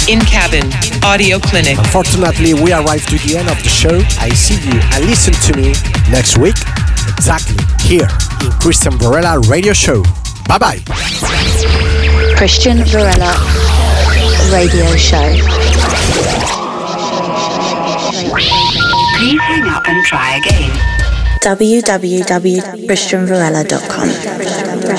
In Cabin Audio Clinic. Unfortunately, we arrived to the end of the show. I see you and listen to me next week, exactly here in Christian Varela Radio Show. Bye-bye. Christian Varela Radio Show. Please hang up and try again. www.christianvarela.com